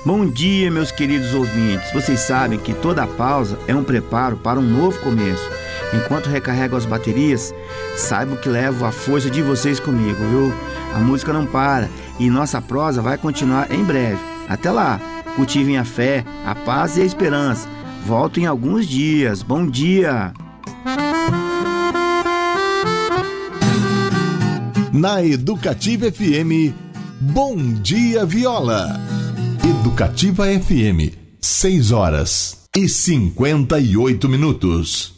Bom dia, meus queridos ouvintes. Vocês sabem que toda pausa é um preparo para um novo começo. Enquanto recarrego as baterias, saibam que levo a força de vocês comigo, viu? A música não para e nossa prosa vai continuar em breve. Até lá, cultivem a fé, a paz e a esperança. Volto em alguns dias. Bom dia! Na Educativa FM, Bom Dia Viola. Educativa FM, 6 horas e 58 minutos.